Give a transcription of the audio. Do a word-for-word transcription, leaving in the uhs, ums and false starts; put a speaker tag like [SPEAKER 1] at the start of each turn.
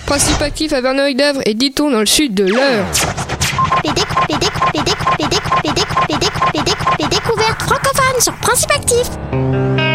[SPEAKER 1] Principe actif à Verneuil-d'Avre et dit-on dans le sud de l'Eure.
[SPEAKER 2] Découverte francophone sur Principe actif.